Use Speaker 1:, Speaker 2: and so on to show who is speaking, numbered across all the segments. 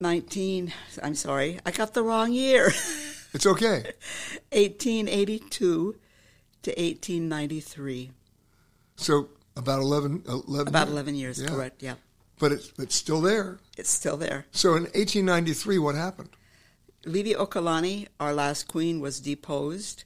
Speaker 1: I'm sorry, I got the wrong year.
Speaker 2: It's okay.
Speaker 1: 1882 to 1893.
Speaker 2: So about 11
Speaker 1: About 11 years,
Speaker 2: yeah.
Speaker 1: correct, yeah.
Speaker 2: But it's still there.
Speaker 1: It's still there.
Speaker 2: So in 1893, what happened?
Speaker 1: Liliuokalani, our last queen, was deposed.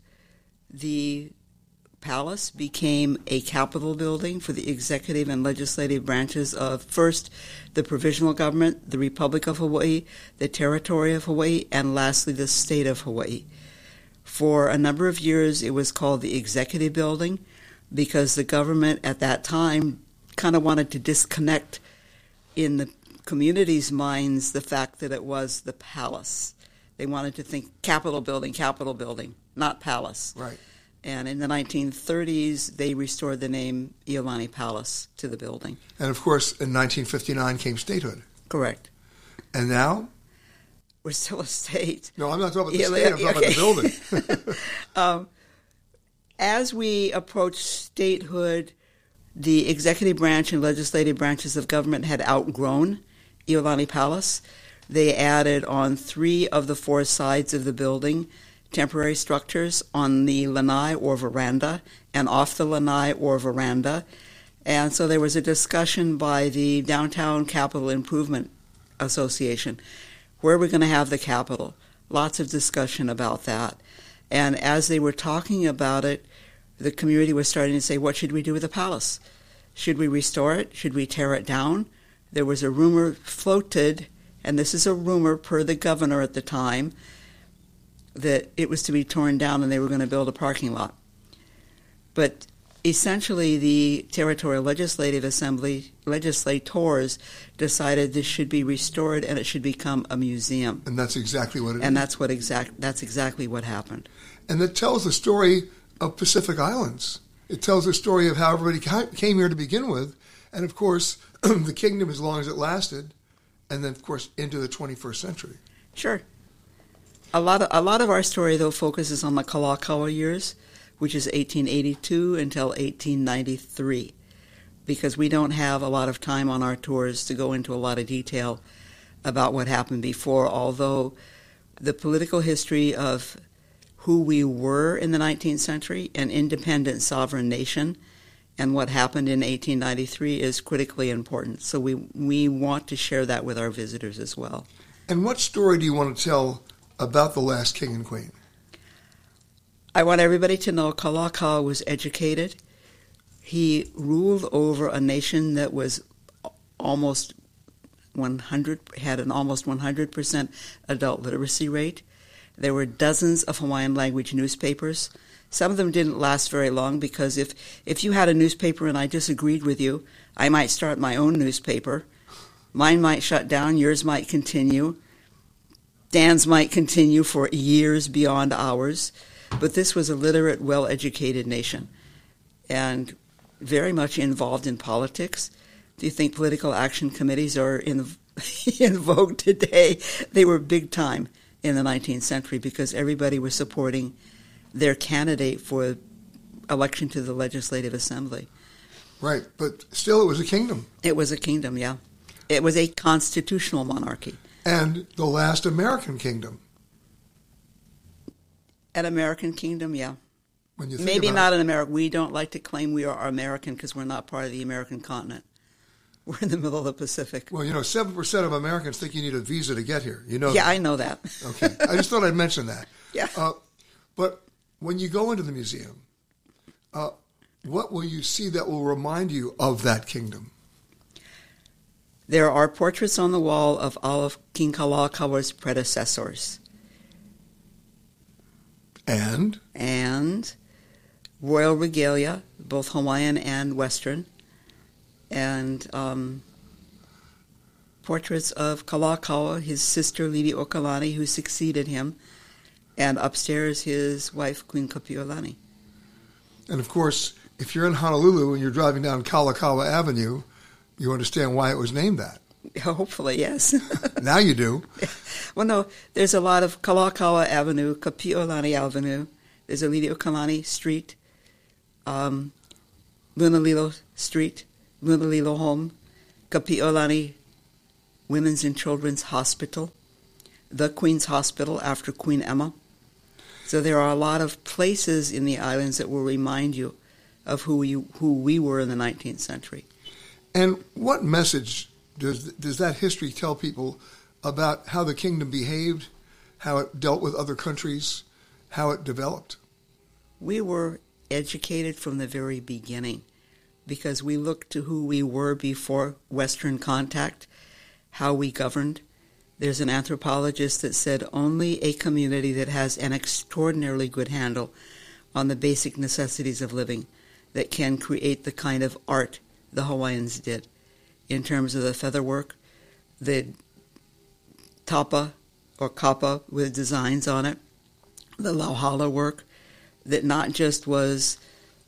Speaker 1: The palace became a capitol building for the executive and legislative branches of, first, the provisional government, the Republic of Hawaii, the Territory of Hawaii, and lastly, the State of Hawaii. For a number of years, it was called the Executive Building because the government at that time kind of wanted to disconnect in the community's minds the fact that it was the palace. They wanted to think Capitol building, not palace.
Speaker 2: Right.
Speaker 1: And in the 1930s, they restored the name Iolani Palace to the building.
Speaker 2: And of course, in 1959 came statehood.
Speaker 1: Correct.
Speaker 2: And now?
Speaker 1: We're still a state.
Speaker 2: No, I'm not talking about the state, I'm talking about the building.
Speaker 1: As we approach statehood, the executive branch and legislative branches of government had outgrown Iolani Palace. They added on 3 of the 4 sides of the building temporary structures on the lanai or veranda and off the lanai or veranda. And so there was a discussion by the Downtown Capital Improvement Association. Where are we going to have the Capitol? Lots of discussion about that. And as they were talking about it, the community was starting to say, what should we do with the palace? Should we restore it? Should we tear it down? There was a rumor floated, and this is a rumor per the governor at the time, that it was to be torn down and they were going to build a parking lot. But essentially the Territorial Legislative Assembly legislators decided this should be restored and it should become a museum.
Speaker 2: And that's exactly what it is.
Speaker 1: And that's exactly what happened.
Speaker 2: And it tells the story of Pacific Islands. It tells the story of how everybody came here to begin with, and of course the kingdom as long as it lasted, and then of course into the 21st century.
Speaker 1: Sure. A lot of our story, though, focuses on the Kalakaua years, which is 1882 until 1893, because we don't have a lot of time on our tours to go into a lot of detail about what happened before, although the political history of who we were in the 19th century, an independent sovereign nation, and what happened in 1893 is critically important. So we want to share that with our visitors as well.
Speaker 2: And what story do you want to tell about the last king and queen?
Speaker 1: I want everybody to know Kalakaua was educated. He ruled over a nation that was had an almost 100% adult literacy rate. There were dozens of Hawaiian language newspapers. Some of them didn't last very long because if you had a newspaper and I disagreed with you, I might start my own newspaper. Mine might shut down, yours might continue. Dan's might continue for years beyond ours. But this was a literate, well-educated nation and very much involved in politics. Do you think political action committees are in vogue today? They were big time in the 19th century because everybody was supporting their candidate for election to the Legislative Assembly.
Speaker 2: Right, but still it was a kingdom.
Speaker 1: It was a kingdom, yeah. It was a constitutional monarchy.
Speaker 2: And the last American kingdom.
Speaker 1: An American kingdom, yeah.
Speaker 2: When you think
Speaker 1: Maybe
Speaker 2: about
Speaker 1: not an American. We don't like to claim we are American because we're not part of the American continent. We're in the middle of the Pacific.
Speaker 2: Well, 7% of Americans think you need a visa to get here. You know
Speaker 1: Yeah,
Speaker 2: that.
Speaker 1: I know that.
Speaker 2: Okay. I just thought I'd mention that.
Speaker 1: Yeah.
Speaker 2: But when you go into the museum, what will you see that will remind you of that kingdom?
Speaker 1: There are portraits on the wall of all of King Kalakaua's predecessors.
Speaker 2: And
Speaker 1: royal regalia, both Hawaiian and Western, and portraits of Kalakaua, his sister Liliuokalani, who succeeded him, and upstairs his wife, Queen Kapiolani.
Speaker 2: And of course, if you're in Honolulu and you're driving down Kalakaua Avenue, you understand why it was named that.
Speaker 1: Hopefully, yes.
Speaker 2: Now you do.
Speaker 1: Well, no, there's a lot of Kalakaua Avenue, Kapiolani Avenue. There's a Liliuokalani Street, Lunalilo Street, Lunalilo Home, Kapiolani Women's and Children's Hospital, the Queen's Hospital after Queen Emma. So there are a lot of places in the islands that will remind you of who we were in the 19th century.
Speaker 2: And what message does that history tell people about how the kingdom behaved, how it dealt with other countries, how it developed?
Speaker 1: We were educated from the very beginning because we looked to who we were before Western contact, how we governed. There's an anthropologist that said only a community that has an extraordinarily good handle on the basic necessities of living that can create the kind of art the Hawaiians did in terms of the featherwork, the tapa or kapa with designs on it, the lauhala work that not just was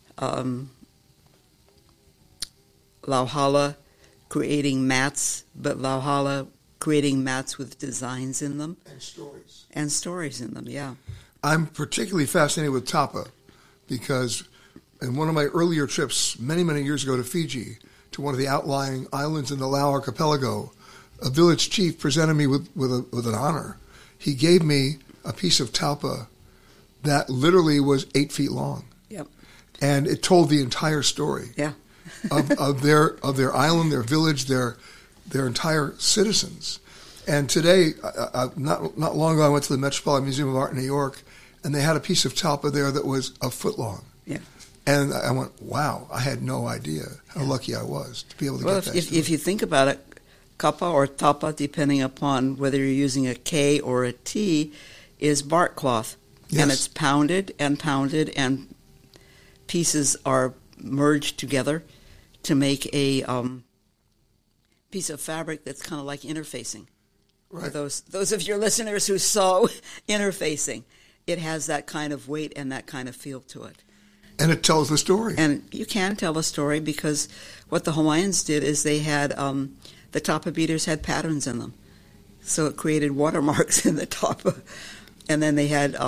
Speaker 1: lauhala creating mats, but lauhala creating mats with designs in them.
Speaker 2: And stories.
Speaker 1: And stories in them, yeah.
Speaker 2: I'm particularly fascinated with tapa because in one of my earlier trips many, many years ago to Fiji, to one of the outlying islands in the Lau archipelago, a village chief presented me with an honor. He gave me a piece of tapa that literally was 8 feet long.
Speaker 1: Yep.
Speaker 2: And it told the entire story.
Speaker 1: Yeah.
Speaker 2: of their island, their village, their entire citizens. And today, not long ago, I went to the Metropolitan Museum of Art in New York, and they had a piece of tapa there that was a foot long.
Speaker 1: Yeah.
Speaker 2: And I went, wow, I had no idea how lucky I was to be able to get that.
Speaker 1: If you think about it, kapa or tapa, depending upon whether you're using a K or a T, is bark cloth. Yes. And it's pounded, and pieces are merged together to make a piece of fabric that's kind of like interfacing.
Speaker 2: Right.
Speaker 1: For those of your listeners who saw interfacing, it has that kind of weight and that kind of feel to it.
Speaker 2: And it tells the story.
Speaker 1: And you can tell a story because what the Hawaiians did is they had, the tapa beaters had patterns in them. So it created watermarks in the tapa. And then they had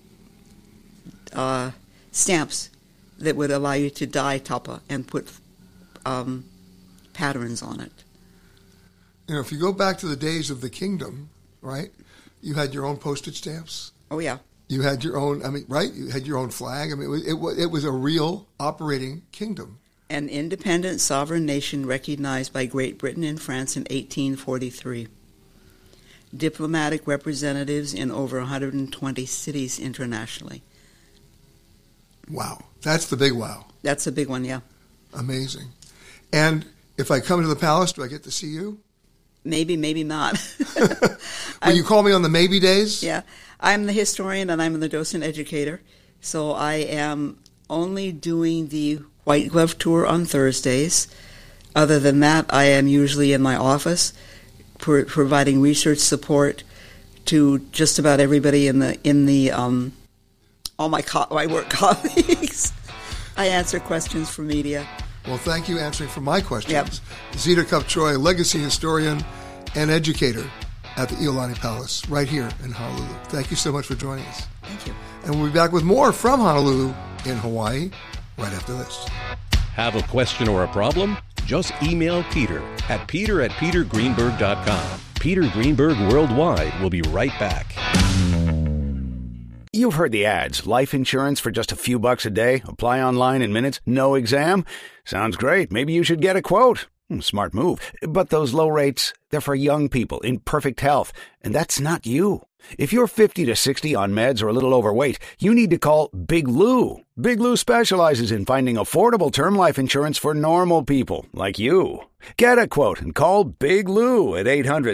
Speaker 1: stamps that would allow you to dye tapa and put patterns on it.
Speaker 2: You know, if you go back to the days of the kingdom, right, you had your own postage stamps.
Speaker 1: Oh, yeah.
Speaker 2: You had your own, right? You had your own flag. It was a real operating kingdom.
Speaker 1: An independent sovereign nation recognized by Great Britain and France in 1843. Diplomatic representatives in over 120 cities internationally.
Speaker 2: Wow. That's the big wow.
Speaker 1: That's a big one, yeah.
Speaker 2: Amazing. And if I come to the palace, do I get to see you?
Speaker 1: Maybe, maybe not.
Speaker 2: Will you call me on the maybe days?
Speaker 1: Yeah. I'm the historian and I'm the docent educator. So I am only doing the White Glove Tour on Thursdays. Other than that, I am usually in my office providing research support to just about everybody in all my work colleagues. I answer questions for media.
Speaker 2: Well, thank you answering for my questions.
Speaker 1: Yep.
Speaker 2: Zita Kupchoy, legacy historian and educator at the Iolani Palace right here in Honolulu. Thank you so much for joining us.
Speaker 1: Thank you.
Speaker 2: And we'll be back with more from Honolulu in Hawaii right after this.
Speaker 3: Have a question or a problem? Just email Peter at peter@petergreenberg.com. Peter Greenberg Worldwide will be right back.
Speaker 4: You've heard the ads. Life insurance for just a few bucks a day. Apply online in minutes. No exam. Sounds great. Maybe you should get a quote. Smart move. But those low rates, they're for young people in perfect health. And that's not you. If you're 50 to 60 on meds or a little overweight, you need to call Big Lou. Big Lou specializes in finding affordable term life insurance for normal people like you. Get a quote and call Big Lou at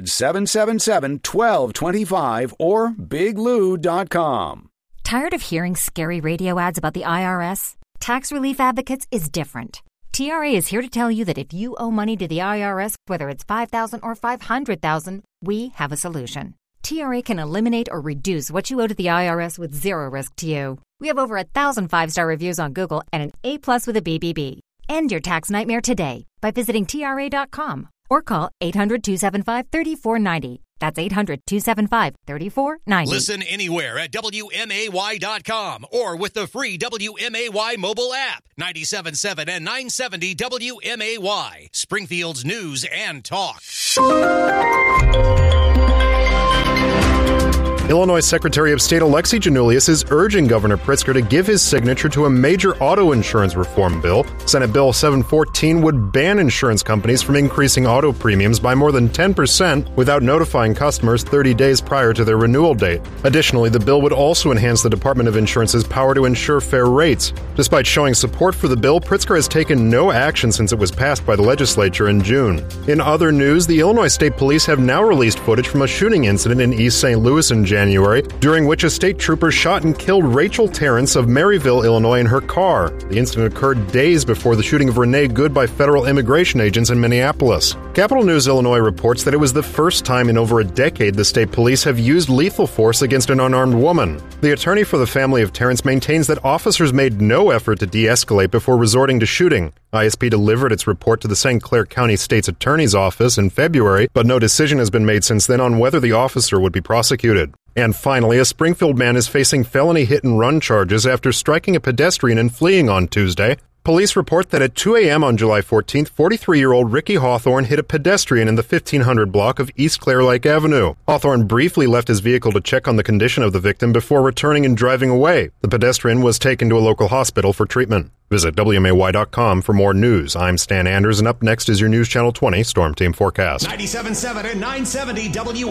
Speaker 4: 800-777-1225 or biglou.com.
Speaker 5: Tired of hearing scary radio ads about the IRS? Tax Relief Advocates is different. TRA is here to tell you that if you owe money to the IRS, whether it's $5,000 or $500,000, we have a solution. TRA can eliminate or reduce what you owe to the IRS with zero risk to you. We have over 1,000 5-star reviews on Google and an A+ with a BBB. End your tax nightmare today by visiting TRA.com or call 800-275-3490. That's 800-275-3490.
Speaker 6: Listen anywhere at WMAY.com or with the free WMAY mobile app. 97.7 and 970 WMAY, Springfield's news and talk.
Speaker 7: Illinois Secretary of State Alexi Giannoulias is urging Governor Pritzker to give his signature to a major auto insurance reform bill. Senate Bill 714 would ban insurance companies from increasing auto premiums by more than 10% without notifying customers 30 days prior to their renewal date. Additionally, the bill would also enhance the Department of Insurance's power to ensure fair rates. Despite showing support for the bill, Pritzker has taken no action since it was passed by the legislature in June. In other news, the Illinois State Police have now released footage from a shooting incident in East St. Louis in January, during which a state trooper shot and killed Rachel Terrence of Maryville, Illinois, in her car. The incident occurred days before the shooting of Renee Good by federal immigration agents in Minneapolis. Capital News Illinois reports that it was the first time in over a decade the state police have used lethal force against an unarmed woman. The attorney for the family of Terrence maintains that officers made no effort to de-escalate before resorting to shooting. ISP delivered its report to the St. Clair County State's Attorney's Office in February, but no decision has been made since then on whether the officer would be prosecuted. And finally, a Springfield man is facing felony hit-and-run charges after striking a pedestrian and fleeing on Tuesday. Police report that at 2 a.m. on July 14th, 43-year-old Ricky Hawthorne hit a pedestrian in the 1500 block of East Clair Lake Avenue. Hawthorne briefly left his vehicle to check on the condition of the victim before returning and driving away. The pedestrian was taken to a local hospital for treatment. Visit WMAY.com for more news. I'm Stan Anders, and up next is your News Channel 20 Storm Team Forecast.
Speaker 6: 97.7 and 970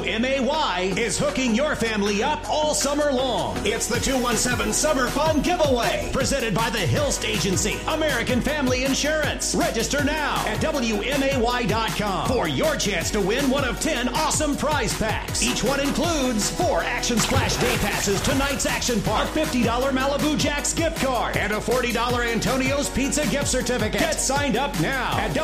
Speaker 6: WMAY is hooking your family up all summer long. It's the 217 Summer Fun Giveaway, presented by the Hilst Agency, American Family Insurance. Register now at WMAY.com for your chance to win one of 10 awesome prize packs. Each one includes 4 Action Splash Day Passes to Night's Action Park, a $50 Malibu Jack's gift card, and a $40 Antonio's Pizza gift certificate. Get signed up now at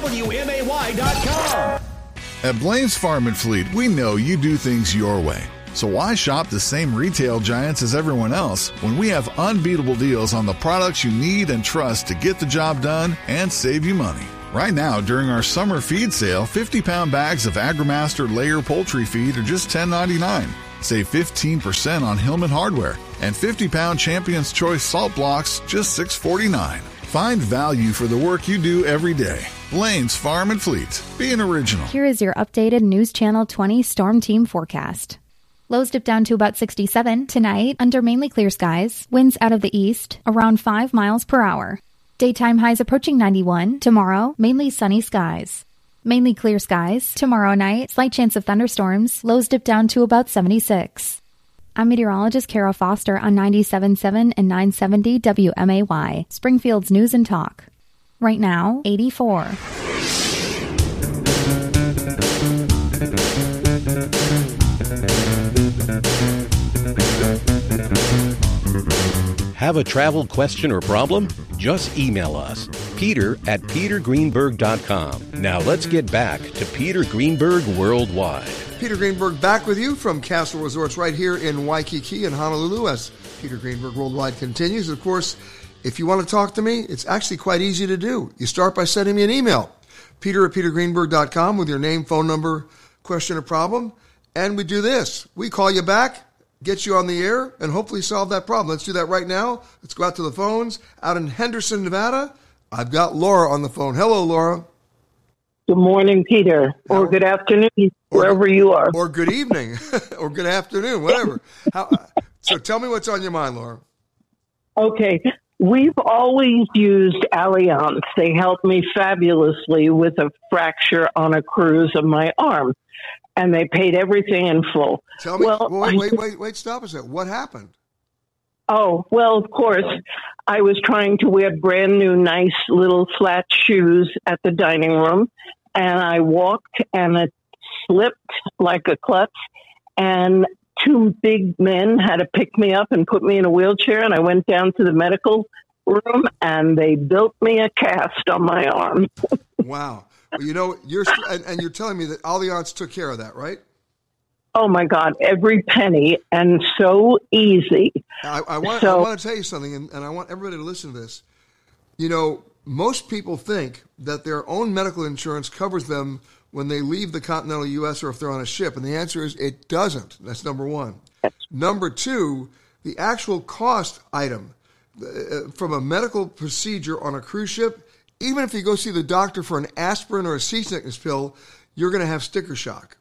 Speaker 6: WMAY.com.
Speaker 8: At Blaine's Farm and Fleet, we know you do things your way. So why shop the same retail giants as everyone else when we have unbeatable deals on the products you need and trust to get the job done and save you money? Right now, during our summer feed sale, 50-pound bags of AgriMaster layer poultry feed are just $10.99. Save 15% on Hillman Hardware, and 50-pound Champion's Choice salt blocks just $6.49. Find value for the work you do every day. Blaine's Farm and Fleet. Be an original.
Speaker 9: Here is your updated News Channel 20 Storm Team forecast. Lows dip down to about 67 tonight under mainly clear skies. Winds out of the east around 5 miles per hour. Daytime highs approaching 91. Tomorrow, mainly sunny skies. Mainly clear skies. Tomorrow night, slight chance of thunderstorms. Lows dip down to about 76. I'm meteorologist Kara Foster on 97.7 and 970 WMAY, Springfield's News and Talk. Right now, 84.
Speaker 3: Have a travel question or problem? Just email us, peter@petergreenberg.com. Now let's get back to Peter Greenberg Worldwide.
Speaker 2: Peter Greenberg back with you from Castle Resorts right here in Waikiki and Honolulu as Peter Greenberg Worldwide continues. Of course, if you want to talk to me, it's actually quite easy to do. You start by sending me an email, peter@petergreenberg.com with your name, phone number, question or problem. And we do this. We call you back, get you on the air, and hopefully solve that problem. Let's do that right now. Let's go out to the phones. Out in Henderson, Nevada, I've got Laura on the phone. Hello, Laura.
Speaker 10: Good morning, Peter, or good afternoon, wherever you are.
Speaker 2: Or good evening, or good afternoon, whatever. So tell me what's on your mind, Laura.
Speaker 10: Okay. We've always used Allianz. They helped me fabulously with a fracture on a cruise of my arm, and they paid everything in full.
Speaker 2: Tell me, wait, stop a second. What happened?
Speaker 10: Oh, well, of course, I was trying to wear brand new, nice little flat shoes at the dining room, and I walked and it slipped like a klutz, and 2 big men had to pick me up and put me in a wheelchair, and I went down to the medical room, and they built me a cast on my arm.
Speaker 2: Wow. Well, you know, you're telling me that Allianz took care of that, right?
Speaker 10: Oh, my God, every penny, and so easy.
Speaker 2: I want to tell you something, and I want everybody to listen to this. You know, most people think that their own medical insurance covers them when they leave the continental U.S. or if they're on a ship? And the answer is it doesn't. That's number one. Number two, the actual cost item from a medical procedure on a cruise ship, even if you go see the doctor for an aspirin or a seasickness pill, you're going to have sticker shock.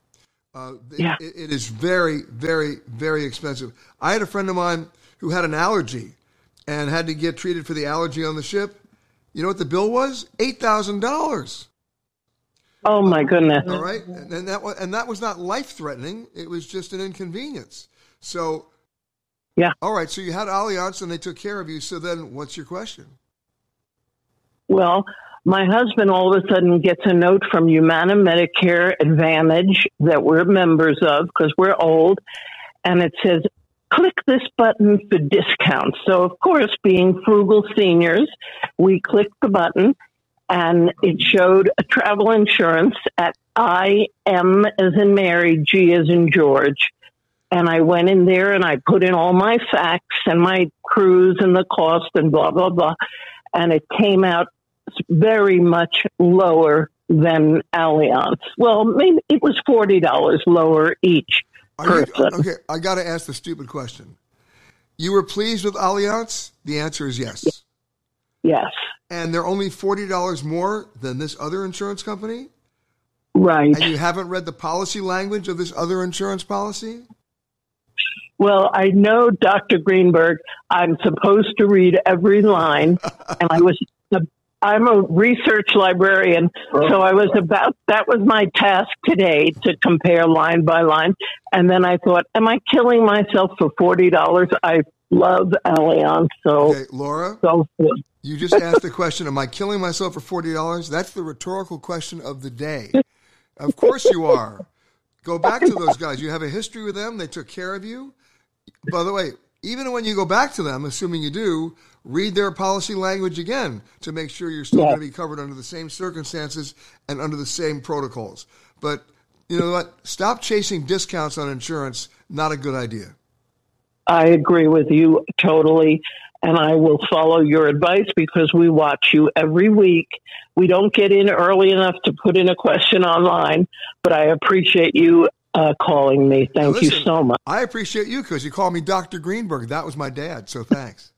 Speaker 2: It is very, very, very expensive. I had a friend of mine who had an allergy and had to get treated for the allergy on the ship. You know what the bill was? $8,000.
Speaker 10: Oh my goodness!
Speaker 2: All right, and that was not life-threatening. It was just an inconvenience. So,
Speaker 10: yeah.
Speaker 2: All right. So you had Allianz, and they took care of you. So then, what's your question?
Speaker 10: Well, my husband all of a sudden gets a note from Humana Medicare Advantage that we're members of because we're old, and it says, click this button for discounts. So, of course, being frugal seniors, we clicked the button, and it showed a travel insurance at IM as in Mary, G as in George. And I went in there and I put in all my facts and my cruise and the cost and blah, blah, blah. And it came out very much lower than Allianz. Well, maybe it was $40 lower each person.
Speaker 2: Okay, I got to ask the stupid question. You were pleased with Allianz? The answer is yes.
Speaker 10: Yes.
Speaker 2: And they're only $40 more than this other insurance company?
Speaker 10: Right.
Speaker 2: And you haven't read the policy language of this other insurance policy?
Speaker 10: Well, I know, Dr. Greenberg, I'm supposed to read every line, and I'm a research librarian, so that was my task today, to compare line by line. And then I thought, am I killing myself for $40? I love Allianz. So,
Speaker 2: okay, Laura,
Speaker 10: so
Speaker 2: you just asked the question, am I killing myself for $40? That's the rhetorical question of the day. Of course you are. Go back to those guys. You have a history with them. They took care of you. By the way, even when you go back to them, assuming you do, read their policy language again to make sure you're still going to be covered under the same circumstances and under the same protocols. But you know what? Stop chasing discounts on insurance. Not a good idea.
Speaker 10: I agree with you totally. And I will follow your advice because we watch you every week. We don't get in early enough to put in a question online, but I appreciate you calling me. Thank you so much.
Speaker 2: I appreciate you because you called me Dr. Greenberg. That was my dad, so thanks.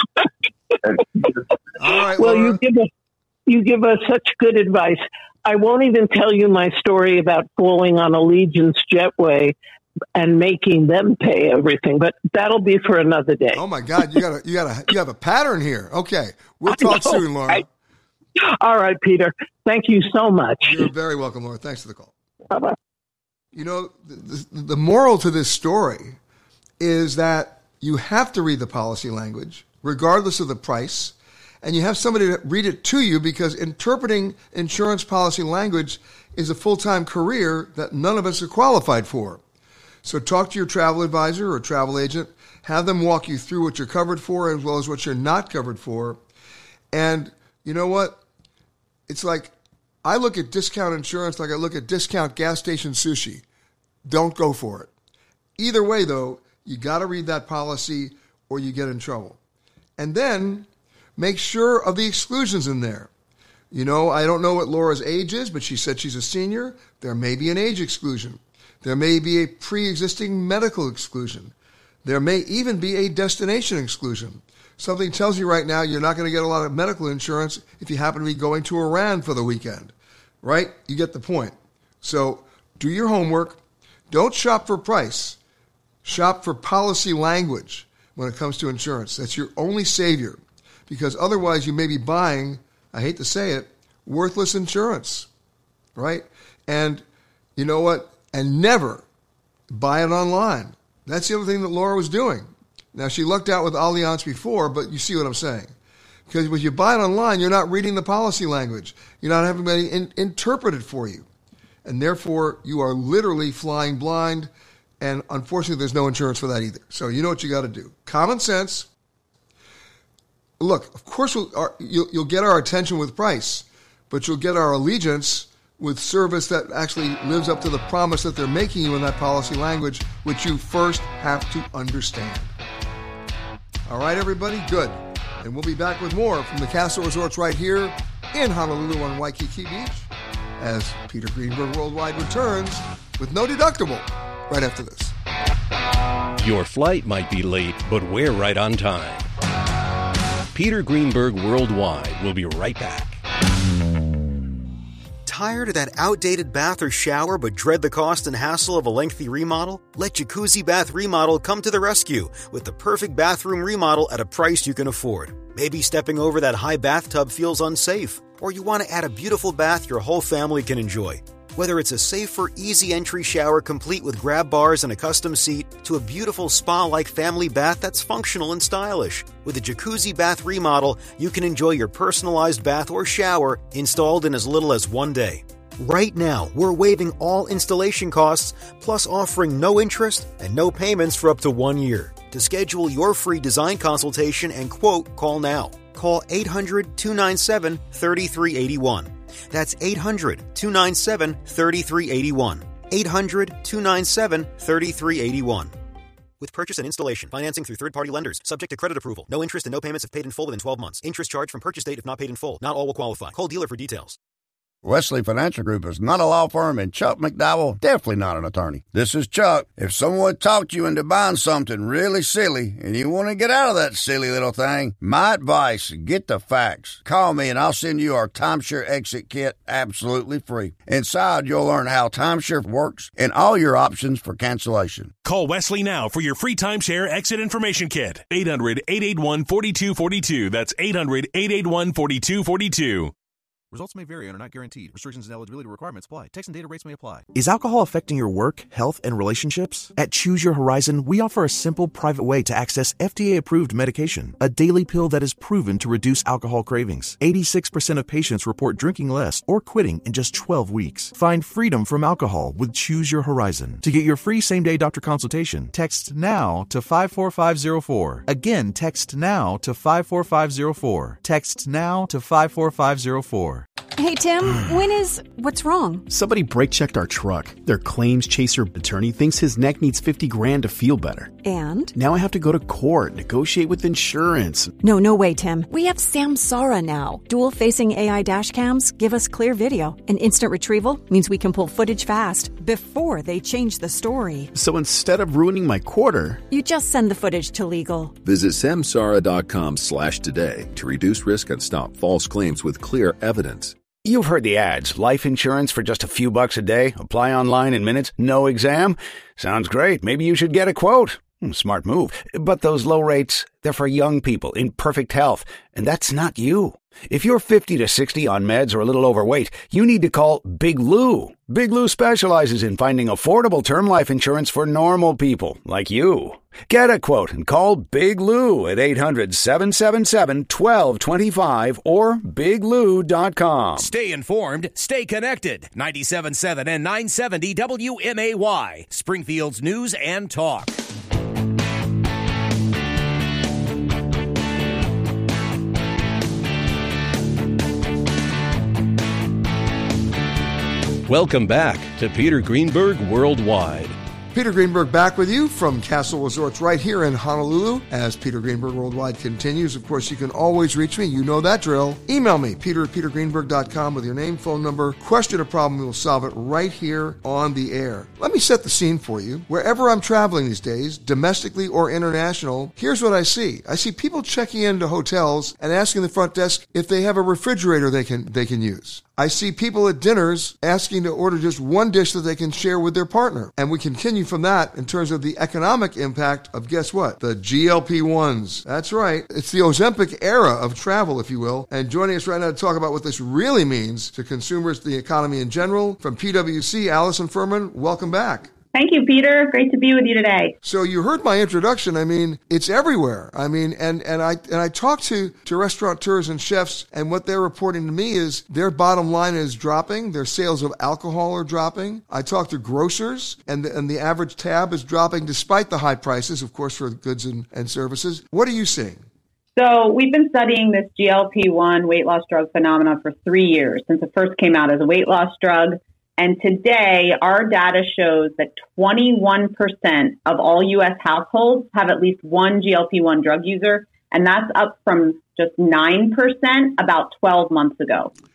Speaker 2: All right,
Speaker 10: well,
Speaker 2: Laura.
Speaker 10: you give us such good advice. I won't even tell you my story about falling on Allegiant's jetway and making them pay everything, but that'll be for another day.
Speaker 2: Oh my God, you have a pattern here. Okay, we'll talk soon, Laura.
Speaker 10: All right, Peter. Thank you so much.
Speaker 2: You're very welcome, Laura. Thanks for the call.
Speaker 10: Bye-bye.
Speaker 2: You know, the moral to this story is that you have to read the policy language, regardless of the price, and you have somebody to read it to you because interpreting insurance policy language is a full-time career that none of us are qualified for. So talk to your travel advisor or travel agent, have them walk you through what you're covered for as well as what you're not covered for. And you know what? It's like I look at discount insurance like I look at discount gas station sushi. Don't go for it. Either way, though, you got to read that policy or you get in trouble. And then make sure of the exclusions in there. You know, I don't know what Laura's age is, but she said she's a senior. There may be an age exclusion. There may be a pre-existing medical exclusion. There may even be a destination exclusion. Something tells you right now you're not going to get a lot of medical insurance if you happen to be going to Iran for the weekend, right? You get the point. So do your homework. Don't shop for price. Shop for policy language when it comes to insurance. That's your only savior because otherwise you may be buying, I hate to say it, worthless insurance, right? And you know what? And never buy it online. That's the other thing that Laura was doing. Now, she lucked out with Allianz before, but you see what I'm saying. Because when you buy it online, you're not reading the policy language. You're not having anybody interpret it for you. And therefore, you are literally flying blind. And unfortunately, there's no insurance for that either. So you know what you got to do. Common sense. Look, of course, you'll get our attention with price, but you'll get our allegiance with service that actually lives up to the promise that they're making you in that policy language, which you first have to understand. All right, everybody, good. And we'll be back with more from the Castle Resorts right here in Honolulu on Waikiki Beach as Peter Greenberg Worldwide returns with no deductible right after this.
Speaker 3: Your flight might be late, but we're right on time. Peter Greenberg Worldwide will be right back.
Speaker 11: Tired of that outdated bath or shower but dread the cost and hassle of a lengthy remodel? Let Jacuzzi Bath Remodel come to the rescue with the perfect bathroom remodel at a price you can afford. Maybe stepping over that high bathtub feels unsafe, or you want to add a beautiful bath your whole family can enjoy. Whether it's a safer, easy entry shower complete with grab bars and a custom seat, to a beautiful spa-like family bath that's functional and stylish. With a Jacuzzi Bath Remodel, you can enjoy your personalized bath or shower installed in as little as 1 day. Right now, we're waiving all installation costs, plus offering no interest and no payments for up to 1 year. To schedule your free design consultation and quote, call now. Call 800-297-3381. That's 800-297-3381. 800-297-3381. With purchase and installation, financing through third-party lenders, subject to credit approval. No interest and no payments if paid in full within 12 months. Interest charged from purchase date if not paid in full. Not all will qualify. Call dealer for details.
Speaker 12: Wesley Financial Group is not a law firm, and Chuck McDowell definitely not an attorney. This is Chuck. If someone talked you into buying something really silly and you want to get out of that silly little thing, my advice, get the facts. Call me and I'll send you our timeshare exit kit absolutely free. Inside, you'll learn how timeshare works and all your options for cancellation.
Speaker 13: Call Wesley now for your free timeshare exit information kit. 800-881-4242. That's 800-881-4242.
Speaker 14: Results may vary and are not guaranteed. Restrictions and eligibility requirements apply. Text and data rates may apply.
Speaker 15: Is alcohol affecting your work, health, and relationships? At Choose Your Horizon, we offer a simple, private way to access FDA-approved medication, a daily pill that is proven to reduce alcohol cravings. 86% of patients report drinking less or quitting in just 12 weeks. Find freedom from alcohol with Choose Your Horizon. To get your free same-day doctor consultation, text NOW to 54504. Again, text NOW to 54504. Text NOW to 54504.
Speaker 16: Hey, Tim, what's wrong?
Speaker 17: Somebody brake-checked our truck. Their claims chaser attorney thinks his neck needs $50,000 to feel better.
Speaker 16: And?
Speaker 17: Now I have to go to court, negotiate with insurance.
Speaker 16: No way, Tim. We have Samsara now. Dual-facing AI dash cams give us clear video, and instant retrieval means we can pull footage fast before they change the story.
Speaker 17: So instead of ruining my quarter,
Speaker 16: you just send the footage to legal.
Speaker 18: Visit samsara.com/today to reduce risk and stop false claims with clear evidence.
Speaker 4: You've heard the ads. Life insurance for just a few bucks a day. Apply online in minutes. No exam. Sounds great. Maybe you should get a quote. Smart move. But those low rates, they're for young people in perfect health. And that's not you. If you're 50 to 60 on meds or a little overweight, you need to call Big Lou. Big Lou specializes in finding affordable term life insurance for normal people like you. Get a quote and call Big Lou at 800-777-1225 or biglou.com.
Speaker 6: Stay informed, stay connected. 97.7 and 970 WMAY, Springfield's news and talk.
Speaker 3: Welcome back to Peter Greenberg Worldwide.
Speaker 2: Peter Greenberg back with you from Castle Resorts right here in Honolulu as Peter Greenberg Worldwide continues. Of course, you can always reach me. You know that drill. Email me, peter@petergreenberg.com with your name, phone number, question or problem. We will solve it right here on the air. Let me set the scene for you. Wherever I'm traveling these days, domestically or international, here's what I see. I see people checking into hotels and asking the front desk if they have a refrigerator they can use. I see people at dinners asking to order just one dish that they can share with their partner. And we continue from that in terms of the economic impact of, guess what? The GLP-1s. That's right. It's the Ozempic era of travel, if you will. And joining us right now to talk about what this really means to consumers, the economy in general, from PwC, Allison Furman, welcome back.
Speaker 19: Thank you, Peter. Great to be with you today.
Speaker 2: So you heard my introduction. I mean, it's everywhere. I mean, and I talked to restaurateurs and chefs, and what they're reporting to me is their bottom line is dropping. Their sales of alcohol are dropping. I talked to grocers, and the average tab is dropping despite the high prices, of course, for goods and services. What are you seeing?
Speaker 19: So we've been studying this GLP-1 weight loss drug phenomenon for 3 years, since it first came out as a weight loss drug. And today, our data shows that 21% of all U.S. households have at least one GLP-1 drug user, and that's up from just 9% about 12 months ago.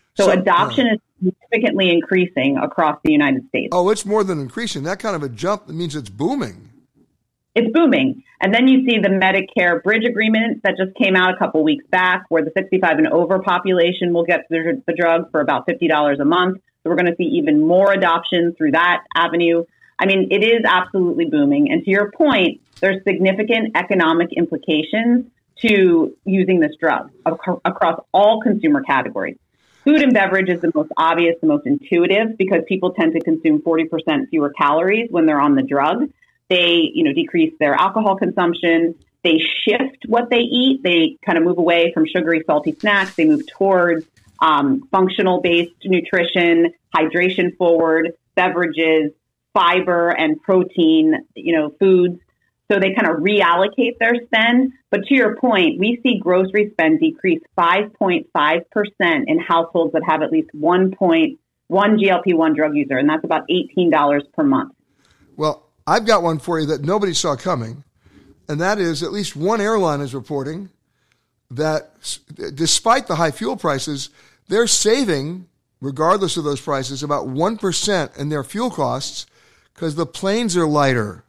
Speaker 19: So adoption is significantly increasing across the United States.
Speaker 2: Oh, it's more than increasing. That kind of a jump means it's booming.
Speaker 19: It's booming. And then you see the Medicare Bridge Agreement that just came out a couple weeks back, where the 65 and over population will get the drug for about $50 a month. So we're going to see even more adoption through that avenue. I mean, it is absolutely booming. And to your point, there's significant economic implications to using this drug across all consumer categories. Food and beverage is the most obvious, the most intuitive, because people tend to consume 40% fewer calories when they're on the drug. They, decrease their alcohol consumption. They shift what they eat. They kind of move away from sugary, salty snacks. They move towards functional-based nutrition, hydration-forward beverages, fiber and protein, foods. So they kind of reallocate their spend. But to your point, we see grocery spend decrease 5.5% in households that have at least one GLP-1 drug user, and that's about $18 per month.
Speaker 2: Well, I've got one for you that nobody saw coming, and that is at least one airline is reporting that despite the high fuel prices, they're saving, regardless of those prices, about 1% in their fuel costs because the planes are lighter.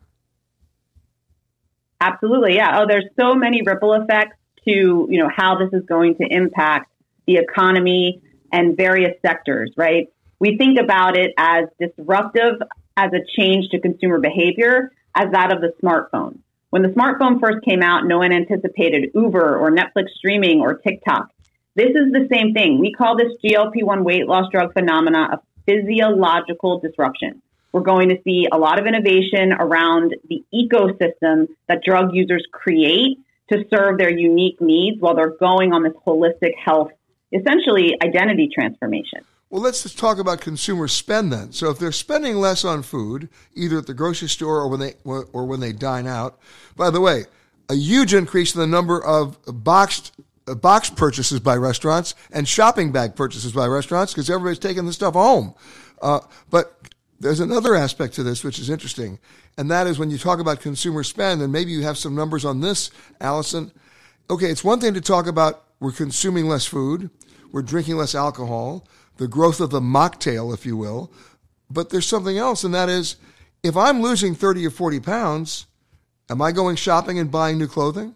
Speaker 19: Absolutely, yeah. Oh, there's so many ripple effects to, how this is going to impact the economy and various sectors, right? We think about it as disruptive as a change to consumer behavior as that of the smartphone. When the smartphone first came out, no one anticipated Uber or Netflix streaming or TikTok. This is the same thing. We call this GLP-1 weight loss drug phenomena a physiological disruption. We're going to see a lot of innovation around the ecosystem that drug users create to serve their unique needs while they're going on this holistic health, essentially identity transformation.
Speaker 2: Well, let's just talk about consumer spend then. So if they're spending less on food, either at the grocery store or when they dine out, by the way, a huge increase in the number of box purchases by restaurants and shopping bag purchases by restaurants because everybody's taking the stuff home. But there's another aspect to this which is interesting, and that is when you talk about consumer spend, and maybe you have some numbers on this, Allison. Okay, it's one thing to talk about we're consuming less food, we're drinking less alcohol, the growth of the mocktail, if you will, but there's something else, and that is if I'm losing 30 or 40 pounds, am I going shopping and buying new clothing?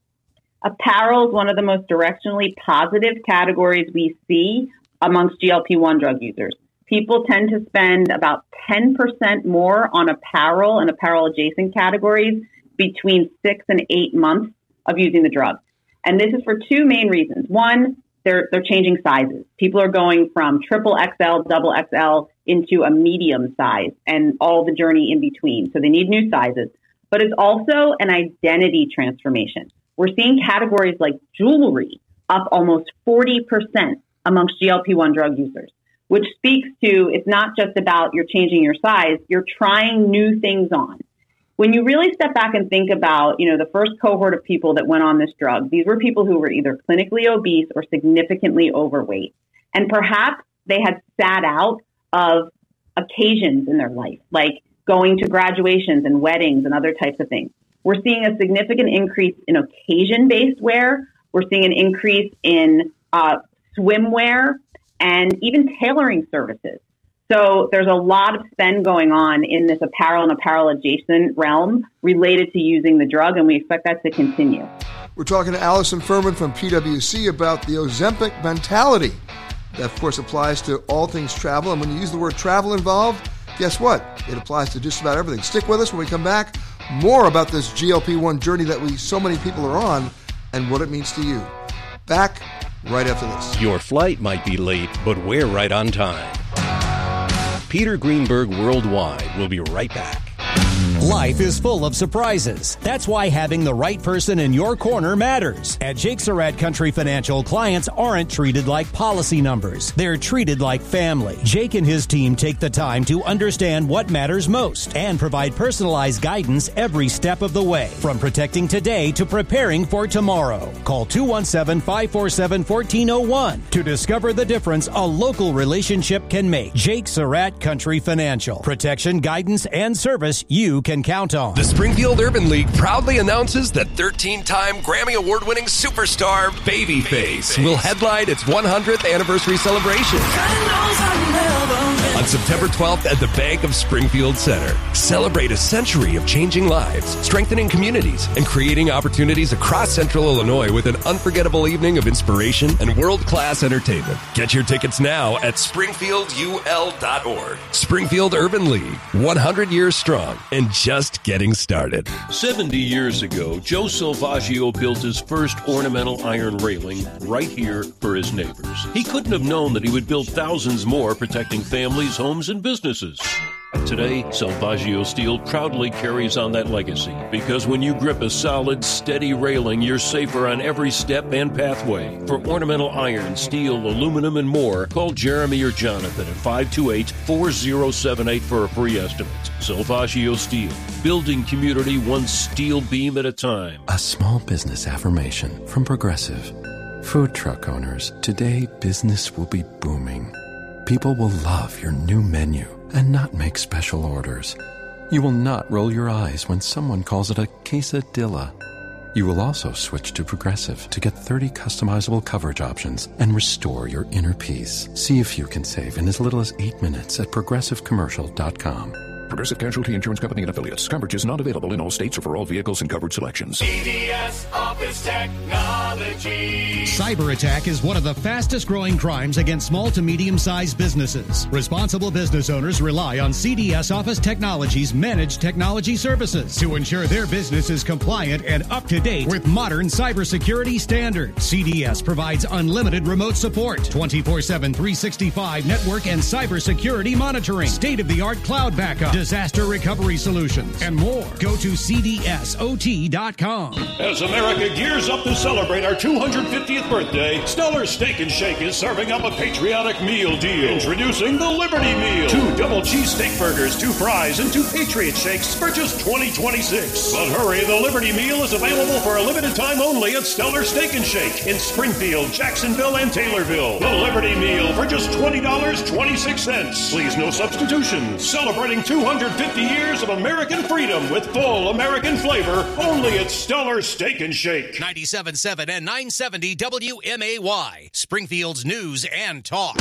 Speaker 19: Apparel is one of the most directionally positive categories we see amongst GLP-1 drug users. People tend to spend about 10% more on apparel and apparel-adjacent categories between 6 and 8 months of using the drug. And this is for two main reasons. One, they're changing sizes. People are going from triple XL, double XL into a medium size and all the journey in between. So they need new sizes. But it's also an identity transformation. We're seeing categories like jewelry up almost 40% amongst GLP-1 drug users, which speaks to it's not just about you're changing your size, you're trying new things on. When you really step back and think about, the first cohort of people that went on this drug, these were people who were either clinically obese or significantly overweight. And perhaps they had sat out of occasions in their life, like going to graduations and weddings and other types of things. We're seeing a significant increase in occasion-based wear. We're seeing an increase in swimwear and even tailoring services. So there's a lot of spend going on in this apparel and apparel-adjacent realm related to using the drug, and we expect that to continue.
Speaker 2: We're talking to Allison Furman from PwC about the Ozempic mentality. That, of course, applies to all things travel. And when you use the word travel involved, guess what? It applies to just about everything. Stick with us when we come back. More about this GLP-1 journey that so many people are on and what it means to you. Back right after this.
Speaker 3: Your flight might be late, but we're right on time. Peter Greenberg Worldwide will be right back.
Speaker 6: Life is full of surprises. That's why having the right person in your corner matters. At Jake Surratt Country Financial, clients aren't treated like policy numbers. They're treated like family. Jake and his team take the time to understand what matters most and provide personalized guidance every step of the way, from protecting today to preparing for tomorrow. Call 217-547-1401 to discover the difference a local relationship can make. Jake Surratt Country Financial. Protection, guidance, and service you can can count on.
Speaker 20: The Springfield Urban League proudly announces that 13-time Grammy Award-winning superstar Babyface will headline its 100th anniversary celebration on September 12th at the Bank of Springfield Center. Celebrate a century of changing lives, strengthening communities, and creating opportunities across Central Illinois with an unforgettable evening of inspiration and world-class entertainment. Get your tickets now at springfieldul.org. Springfield Urban League, 100 years strong and just getting started.
Speaker 21: 70 years ago, Joe Salvaggio built his first ornamental iron railing right here for his neighbors. He couldn't have known that he would build thousands more, protecting families, homes, and businesses. Today, Salvaggio Steel proudly carries on that legacy, because when you grip a solid, steady railing, you're safer on every step and pathway. For ornamental iron, steel, aluminum, and more, call Jeremy or Jonathan at 528-4078 for a free estimate. Salvaggio Steel, building community one steel beam at a time.
Speaker 22: A small business affirmation from Progressive. Food truck owners, today business will be booming. People will love your new menu and not make special orders. You will not roll your eyes when someone calls it a quesadilla. You will also switch to Progressive to get 30 customizable coverage options and restore your inner peace. See if you can save in as little as 8 minutes at progressivecommercial.com.
Speaker 23: Progressive Casualty Insurance Company and Affiliates. Coverage is not available in all states or for all vehicles and covered selections.
Speaker 6: CDS Office Technology. Cyber attack is one of the fastest growing crimes against small to medium-sized businesses. Responsible business owners rely on CDS Office Technology's managed technology services to ensure their business is compliant and up to date with modern cybersecurity standards. CDS provides unlimited remote support, 24/7, 365 network and cybersecurity monitoring, state-of-the-art cloud backup, disaster recovery solutions, and more. Go to cdsot.com.
Speaker 21: As America gears up to celebrate our 250th birthday, Stellar Steak and Shake is serving up a patriotic meal deal. Introducing the Liberty Meal. 2 double cheese steak burgers, 2 fries, and 2 Patriot Shakes for just $20.26. But hurry, the Liberty Meal is available for a limited time only at Stellar Steak and Shake in Springfield, Jacksonville, and Taylorville. The Liberty Meal for just $20.26. Please, no substitutions. Celebrating 250 years of American freedom with full American flavor, only at Stellar Steak and Shake.
Speaker 6: 97.7 and 970 WMAY, Springfield's news and talk.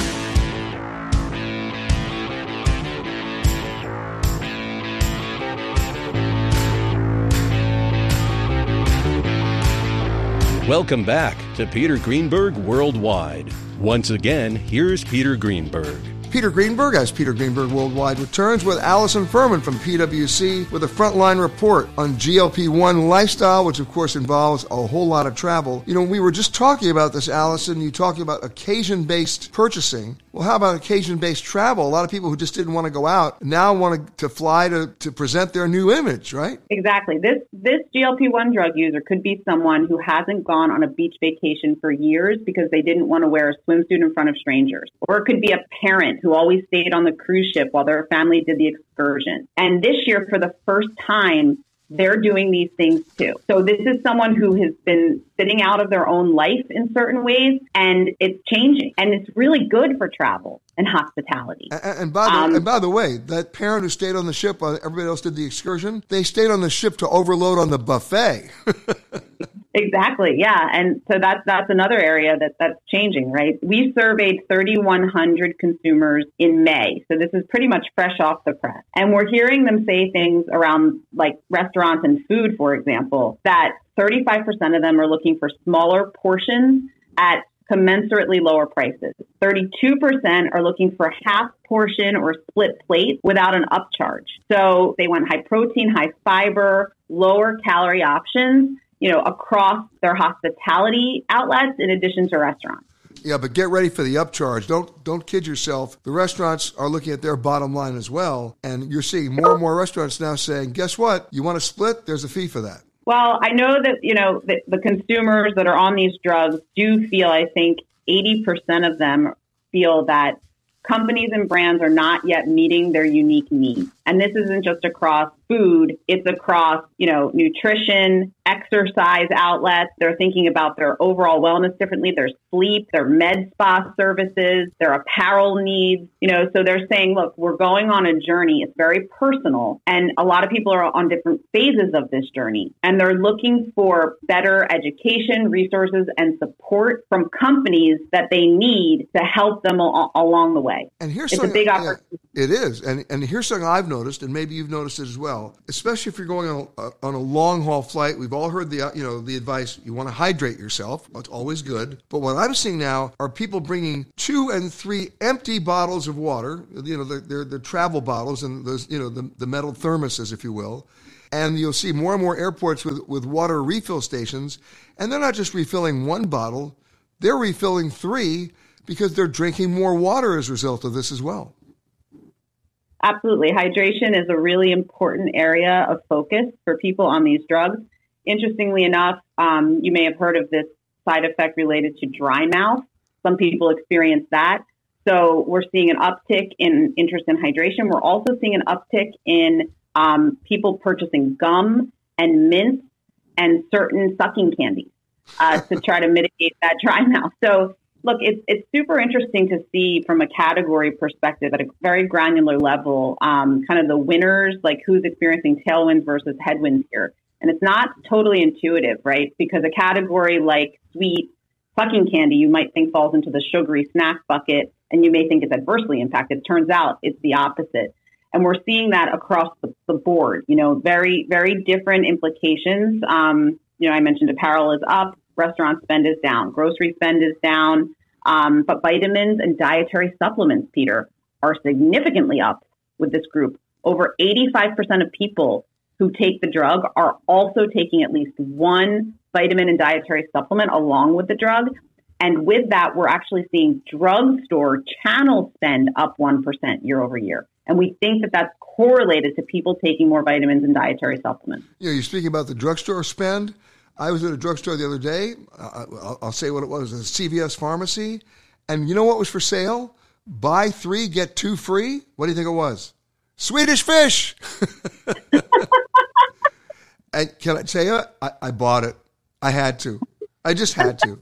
Speaker 3: Welcome back to Peter Greenberg Worldwide. Once again, here's Peter Greenberg.
Speaker 2: Peter Greenberg, as Peter Greenberg Worldwide returns with Allison Furman from PwC with a frontline report on GLP-1 lifestyle, which of course involves a whole lot of travel. You know, we were just talking about this, Allison, you talking about occasion-based purchasing. Well, how about occasion-based travel? A lot of people who just didn't want to go out now want to fly to present their new image, right?
Speaker 19: Exactly. This GLP-1 drug user could be someone who hasn't gone on a beach vacation for years because they didn't want to wear a swimsuit in front of strangers. Or it could be a parent who always stayed on the cruise ship while their family did the excursion. And this year, for the first time, they're doing these things too. So this is someone who has been sitting out of their own life in certain ways, and it's changing. And it's really good for travel and hospitality.
Speaker 2: And by the way, that parent who stayed on the ship while everybody else did the excursion, they stayed on the ship to overload on the buffet.
Speaker 19: Exactly. Yeah. And so that's another area that's changing, right? We surveyed 3,100 consumers in May. So this is pretty much fresh off the press. And we're hearing them say things around like restaurants and food, for example, that 35% of them are looking for smaller portions at commensurately lower prices. 32% are looking for half portion or split plate without an upcharge. So they want high protein, high fiber, lower calorie options, across their hospitality outlets in addition to restaurants.
Speaker 2: Yeah, but get ready for the upcharge. Don't kid yourself. The restaurants are looking at their bottom line as well. And you're seeing more and more restaurants now saying, guess what? You want to split? There's a fee for that.
Speaker 19: Well, I know that, the consumers that are on these drugs do feel, I think 80% of them feel that companies and brands are not yet meeting their unique needs. And this isn't just across food, it's across, nutrition, exercise outlets. They're thinking about their overall wellness differently, their sleep, their med spa services, their apparel needs. So they're saying, look, we're going on a journey. It's very personal. And a lot of people are on different phases of this journey. And they're looking for better education, resources, and support from companies that they need to help them along the way.
Speaker 2: And here's
Speaker 19: it's a big opportunity.
Speaker 2: It is. And here's something I've noticed, and maybe you've noticed it as well, especially if you're going on a long haul flight. We've all heard the advice, you want to hydrate yourself. It's always good. But what I'm seeing now are people bringing 2 and 3 empty bottles of water, the travel bottles and those, the metal thermoses, if you will. And you'll see more and more airports with water refill stations. And they're not just refilling 1 bottle, they're refilling 3 because they're drinking more water as a result of this as well.
Speaker 19: Absolutely. Hydration is a really important area of focus for people on these drugs. Interestingly enough, you may have heard of this side effect related to dry mouth. Some people experience that. So we're seeing an uptick in interest in hydration. We're also seeing an uptick in people purchasing gum and mints and certain sucking candies to try to mitigate that dry mouth. So look, it's super interesting to see from a category perspective at a very granular level, kind of the winners, like who's experiencing tailwinds versus headwinds here. And it's not totally intuitive, right? Because a category like sweet sucking candy, you might think falls into the sugary snack bucket, and you may think it's adversely impacted. It turns out it's the opposite. And we're seeing that across the board, very, very different implications. I mentioned apparel is up. Restaurant spend is down, grocery spend is down, but vitamins and dietary supplements, Peter, are significantly up with this group. Over 85% of people who take the drug are also taking at least 1 vitamin and dietary supplement along with the drug. And with that, we're actually seeing drugstore channel spend up 1% year over year. And we think that that's correlated to people taking more vitamins and dietary supplements.
Speaker 2: You're speaking about the drugstore spend. I was at a drugstore the other day. I'll say what it was. It was a CVS pharmacy. And you know what was for sale? Buy 3, get 2 free. What do you think it was? Swedish Fish. And can I tell you, I bought it. I had to. I just had to.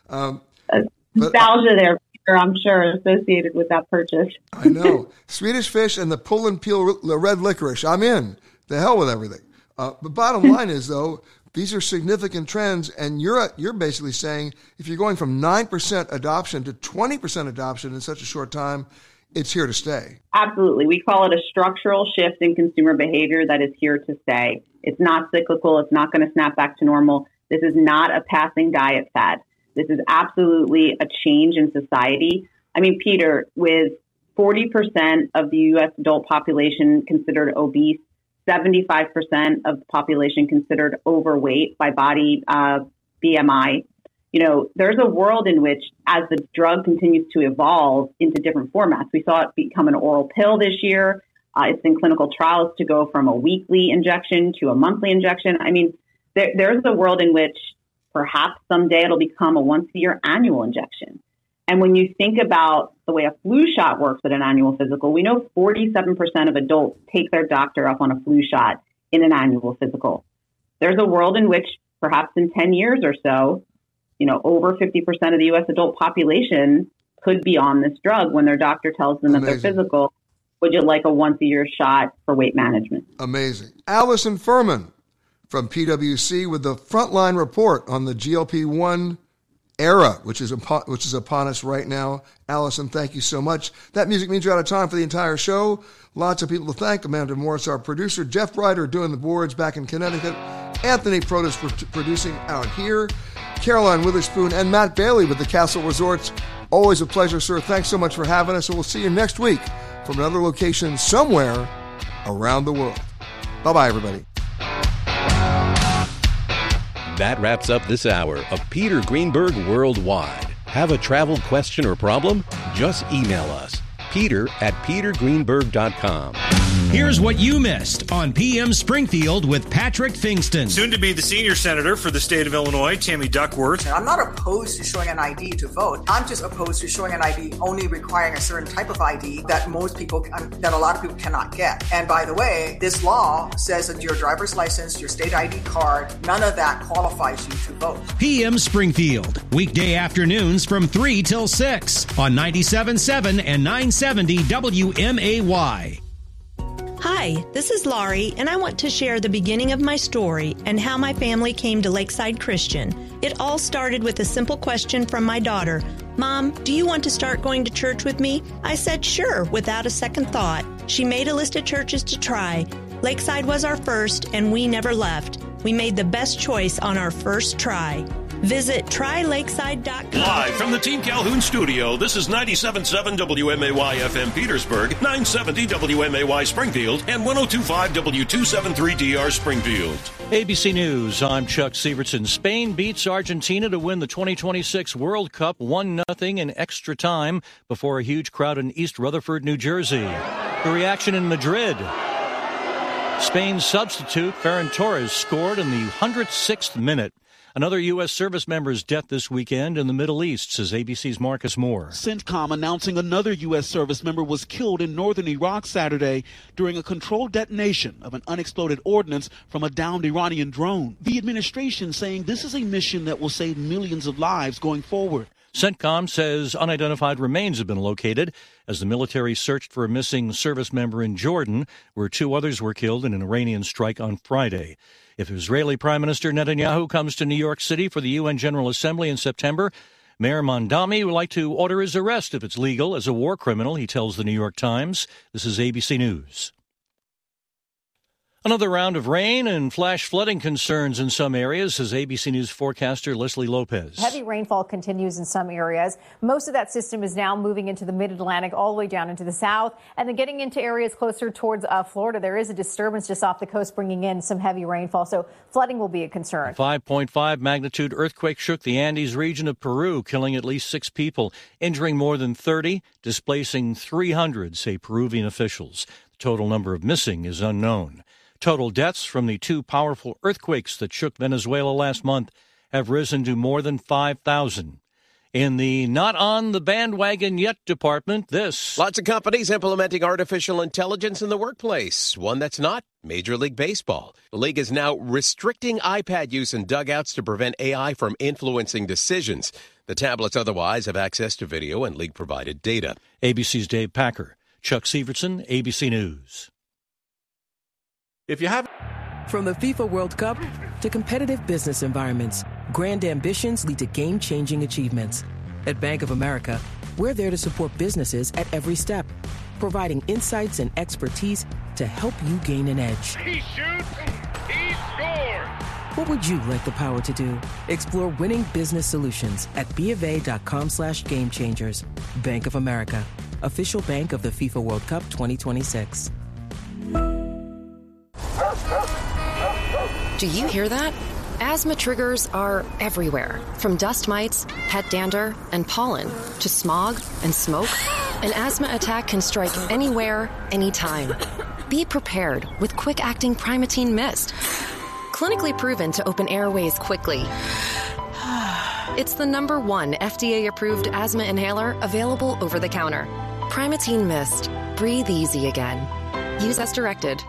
Speaker 19: Nostalgia there, Peter, I'm sure, associated with that purchase.
Speaker 2: I know. Swedish Fish and the pull and peel red licorice. I'm in. The hell with everything. The bottom line is, though, these are significant trends, and you're basically saying if you're going from 9% adoption to 20% adoption in such a short time, it's here to stay.
Speaker 19: Absolutely. We call it a structural shift in consumer behavior that is here to stay. It's not cyclical. It's not going to snap back to normal. This is not a passing diet fad. This is absolutely a change in society. I mean, Peter, with 40% of the U.S. adult population considered obese, 75% of the population considered overweight by body BMI. There's a world in which, as the drug continues to evolve into different formats, we saw it become an oral pill this year. It's in clinical trials to go from a weekly injection to a monthly injection. I mean, there's a world in which perhaps someday it'll become a once-a-year annual injection. And when you think about the way a flu shot works at an annual physical, we know 47% of adults take their doctor up on a flu shot in an annual physical. There's a world in which perhaps in 10 years or so, over 50% of the U.S. adult population could be on this drug when their doctor tells them
Speaker 2: Amazing.
Speaker 19: That their physical, would you like a once-a-year shot for weight management?
Speaker 2: Amazing. Allison Furman from PwC with the Frontline Report on the GLP-1 era, which is upon us right now. Allison, thank you so much. That music means you're out of time for the entire show. Lots of people to thank. Amanda Morris, our producer. Jeff Ryder doing the boards back in Connecticut. Anthony Protas producing out here. Caroline Witherspoon and Matt Bailey with the Castle Resorts. Always a pleasure, sir. Thanks so much for having us, and we'll see you next week from another location somewhere around the world. Bye-bye, everybody.
Speaker 3: That wraps up this hour of Peter Greenberg Worldwide. Have a travel question or problem? Just email us, peter@petergreenberg.com.
Speaker 6: Here's what you missed on PM Springfield with Patrick Fingston.
Speaker 1: Soon to be the senior senator for the state of Illinois, Tammy Duckworth.
Speaker 5: I'm not opposed to showing an ID to vote. I'm just opposed to showing an ID only requiring a certain type of ID that a lot of people cannot get. And by the way, this law says that your driver's license, your state ID card, none of that qualifies you to vote.
Speaker 6: PM Springfield, weekday afternoons from 3 till 6 on 97.7 and 970 WMAY.
Speaker 7: Hi, this is Laurie, and I want to share the beginning of my story and how my family came to Lakeside Christian. It all started with a simple question from my daughter. Mom, do you want to start going to church with me? I said sure, without a second thought. She made a list of churches to try. Lakeside was our first, and we never left. We made the best choice on our first try. Visit trylakeside.com.
Speaker 21: Live from the Team Calhoun studio, this is 97.7 WMAY FM Petersburg, 970 WMAY Springfield, and 102.5 W273DR Springfield.
Speaker 24: ABC News, I'm Chuck Severson. Spain beats Argentina to win the 2026 World Cup 1-0 in extra time before a huge crowd in East Rutherford, New Jersey. The reaction in Madrid. Spain's substitute, Ferran Torres, scored in the 106th minute. Another U.S. service member's death this weekend in the Middle East, says ABC's Marcus Moore.
Speaker 25: CENTCOM announcing another U.S. service member was killed in northern Iraq Saturday during a controlled detonation of an unexploded ordnance from a downed Iranian drone. The administration saying this is a mission that will save millions of lives going forward.
Speaker 24: CENTCOM says unidentified remains have been located as the military searched for a missing service member in Jordan, where 2 others were killed in an Iranian strike on Friday. If Israeli Prime Minister Netanyahu comes to New York City for the UN General Assembly in September, Mayor Mondami would like to order his arrest if it's legal as a war criminal, he tells the New York Times. This is ABC News. Another round of rain and flash flooding concerns in some areas, says ABC News forecaster Leslie Lopez.
Speaker 26: Heavy rainfall continues in some areas. Most of that system is now moving into the mid-Atlantic all the way down into the south and then getting into areas closer towards Florida. There is a disturbance just off the coast bringing in some heavy rainfall, so flooding will be a concern.
Speaker 24: 5.5 magnitude earthquake shook the Andes region of Peru, killing at least 6 people, injuring more than 30, displacing 300, say Peruvian officials. The total number of missing is unknown. Total deaths from the 2 powerful earthquakes that shook Venezuela last month have risen to more than 5,000. In the not on the bandwagon yet department, this.
Speaker 27: Lots of companies implementing artificial intelligence in the workplace. One that's not Major League Baseball. The league is now restricting iPad use in dugouts to prevent AI from influencing decisions. The tablets otherwise have access to video and league-provided data.
Speaker 24: ABC's Dave Packer. Chuck Severson, ABC News.
Speaker 28: If you have From the FIFA World Cup to competitive business environments, grand ambitions lead to game-changing achievements. At Bank of America, we're there to support businesses at every step, providing insights and expertise to help you gain an edge.
Speaker 29: He shoots, he scores!
Speaker 28: What would you like the power to do? Explore winning business solutions at BofA.com/gamechangers. Bank of America, official bank of the FIFA World Cup 2026.
Speaker 30: Do you hear that? Asthma triggers are everywhere, from dust mites, pet dander, and pollen, to smog and smoke. An asthma attack can strike anywhere, anytime. Be prepared with quick-acting Primatene Mist. Clinically proven to open airways quickly. It's the #1 FDA-approved asthma inhaler available over the counter. Primatene Mist. Breathe easy again. Use as directed.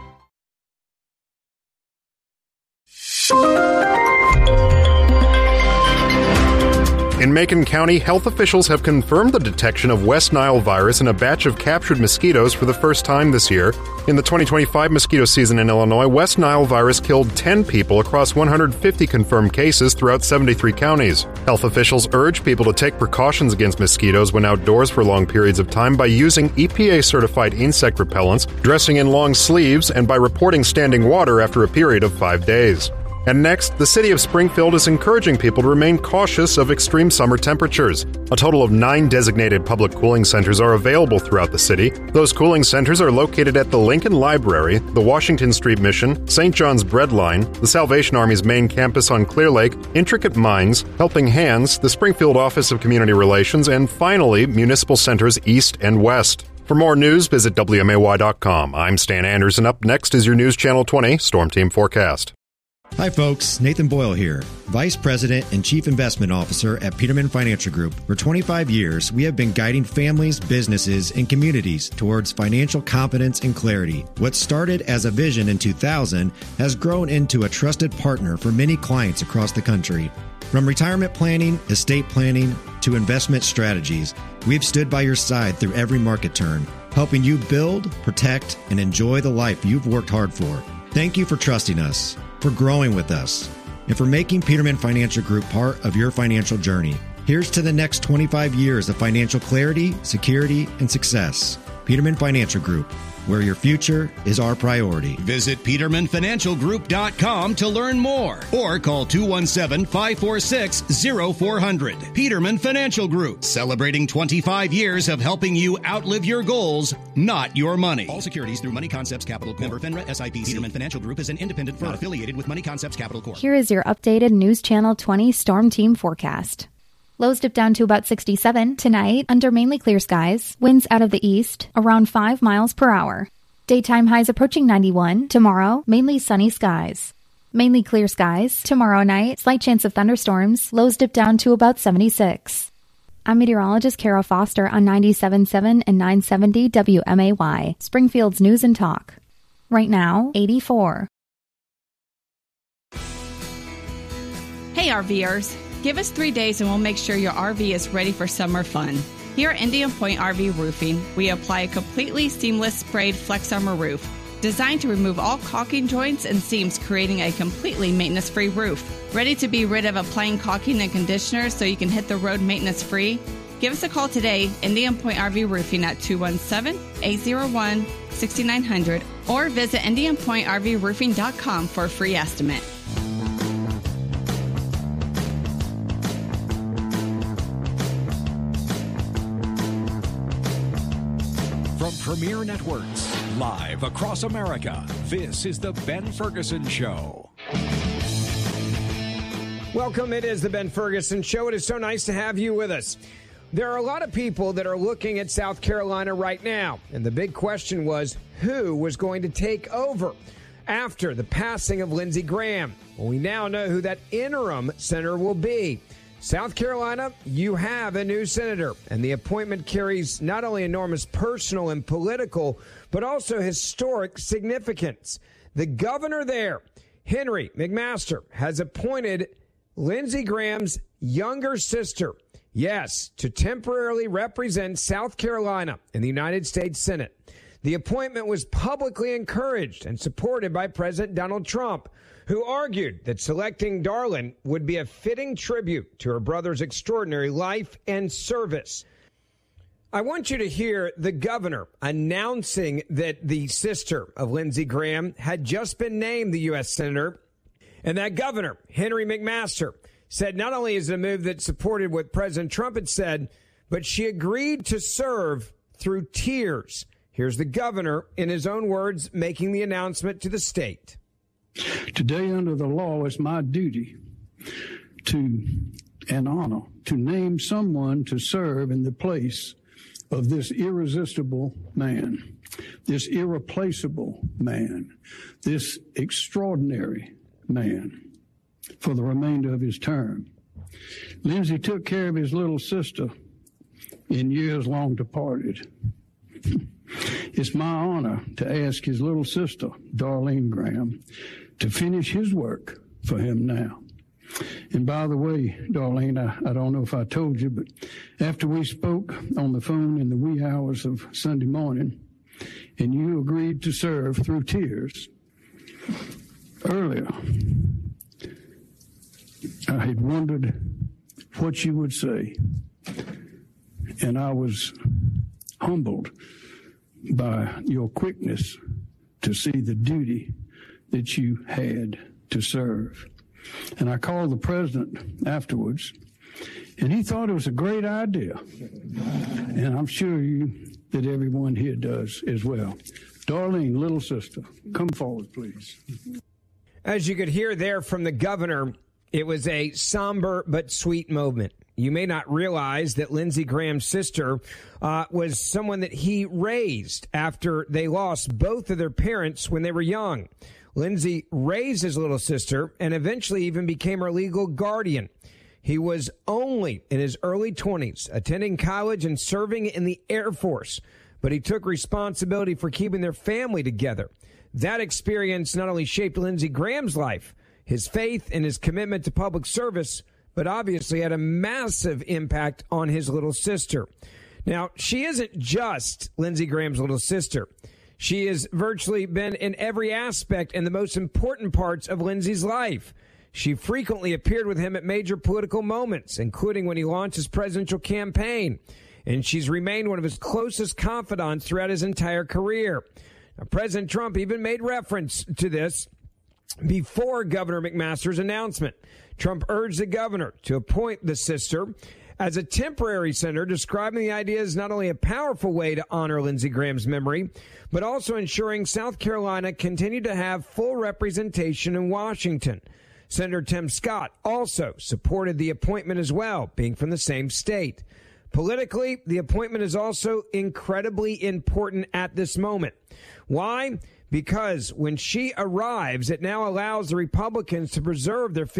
Speaker 31: In Macon County, health officials have confirmed the detection of West Nile virus in a batch of captured mosquitoes for the first time this year. In the 2025 mosquito season in Illinois, West Nile virus killed 10 people across 150 confirmed cases throughout 73 counties. Health officials urge people to take precautions against mosquitoes when outdoors for long periods of time by using EPA-certified insect repellents, dressing in long sleeves, and by reporting standing water after a period of 5 days. And next, the city of Springfield is encouraging people to remain cautious of extreme summer temperatures. A total of 9 designated public cooling centers are available throughout the city. Those cooling centers are located at the Lincoln Library, the Washington Street Mission, St. John's Bread Line, the Salvation Army's main campus on Clear Lake, Intricate Minds, Helping Hands, the Springfield Office of Community Relations, and finally, municipal centers east and west. For more news, visit WMAY.com. I'm Stan Anderson. Up next is your News Channel 20 Storm Team Forecast.
Speaker 8: Hi, folks. Nathan Boyle here, Vice President and Chief Investment Officer at Peterman Financial Group. For 25 years, we have been guiding families, businesses, and communities towards financial competence and clarity. What started as a vision in 2000 has grown into a trusted partner for many clients across the country. From retirement planning, estate planning, to investment strategies, we've stood by your side through every market turn, helping you build, protect, and enjoy the life you've worked hard for. Thank you for trusting us, for growing with us, and for making Peterman Financial Group part of your financial journey. Here's to the next 25 years of financial clarity, security, and success. Peterman Financial Group, where your future is our priority.
Speaker 6: Visit PetermanFinancialGroup.com to learn more or call 217-546-0400. Peterman Financial Group, celebrating 25 years of helping you outlive your goals, not your money. All securities through Money Concepts Capital Corp. Member FINRA SIPC. Peterman Financial Group is an independent firm not affiliated with Money Concepts Capital Corp.
Speaker 9: Here is your updated News Channel 20 Storm Team forecast. Lows dip down to about 67 tonight under mainly clear skies. Winds out of the east around 5 miles per hour. Daytime highs approaching 91. Tomorrow, mainly sunny skies. Mainly clear skies. Tomorrow night, slight chance of thunderstorms. Lows dip down to about 76. I'm meteorologist Kara Foster on 97.7 and 970 WMAY, Springfield's News and Talk. Right now, 84.
Speaker 10: Hey RVers, give us 3 days and we'll make sure your RV is ready for summer fun. Here at Indian Point RV Roofing, we apply a completely seamless sprayed Flex Armor roof designed to remove all caulking joints and seams, creating a completely maintenance-free roof. Ready to be rid of applying caulking and conditioner so you can hit the road maintenance-free? Give us a call today, Indian Point RV Roofing at 217-801-6900 or visit IndianPointRVRoofing.com for a free estimate.
Speaker 11: From Premier Networks, live across America, this is The Ben Ferguson Show.
Speaker 12: Welcome. It is The Ben Ferguson Show. It is so nice to have you with us. There are a lot of people that are looking at South Carolina right now, and the big question was who was going to take over after the passing of Lindsey Graham. Well, we now know who that interim senator will be. South Carolina, you have a new senator, and the appointment carries not only enormous personal and political, but also historic significance. The governor there, Henry McMaster, has appointed Lindsey Graham's younger sister, yes, to temporarily represent South Carolina in the United States Senate. The appointment was publicly encouraged and supported by President Donald Trump, who argued that selecting Darlin would be a fitting tribute to her brother's extraordinary life and service. I want you to hear the governor announcing that the sister of Lindsey Graham had just been named the U.S. Senator. And that governor, Henry McMaster, said not only is it a move that supported what President Trump had said, but she agreed to serve through tears. Here's the governor, in his own words, making the announcement to the state.
Speaker 13: Today, under the law, it's my duty and honor to name someone to serve in the place of this irresistible man, this irreplaceable man, this extraordinary man for the remainder of his term. Lindsey took care of his little sister in years long departed. It's my honor to ask his little sister, Darlene Graham, to finish his work for him now. And by the way, Darlene, I don't know if I told you, but after we spoke on the phone in the wee hours of Sunday morning, and you agreed to serve through tears, earlier, I had wondered what you would say, and I was humbled by your quickness to see the duty that you had to serve. And I called the president afterwards, and he thought it was a great idea. And I'm sure that everyone here does as well. Darlene, little sister, come forward, please.
Speaker 12: As you could hear there from the governor, it was a somber but sweet moment. You may not realize that Lindsey Graham's sister was someone that he raised after they lost both of their parents when they were young. Lindsey raised his little sister and eventually even became her legal guardian. He was only in his early 20s, attending college and serving in the Air Force, but he took responsibility for keeping their family together. That experience not only shaped Lindsey Graham's life, his faith, and his commitment to public service, but obviously had a massive impact on his little sister. Now, she isn't just Lindsey Graham's little sister. She has virtually been in every aspect and the most important parts of Lindsey's life. She frequently appeared with him at major political moments, including when he launched his presidential campaign. And she's remained one of his closest confidants throughout his entire career. Now, President Trump even made reference to this before Governor McMaster's announcement. Trump urged the governor to appoint the sister as a temporary senator, describing the idea as not only a powerful way to honor Lindsey Graham's memory, but also ensuring South Carolina continued to have full representation in Washington. Senator Tim Scott also supported the appointment as well, being from the same state. Politically, the appointment is also incredibly important at this moment. Why? Because when she arrives, it now allows the Republicans to preserve their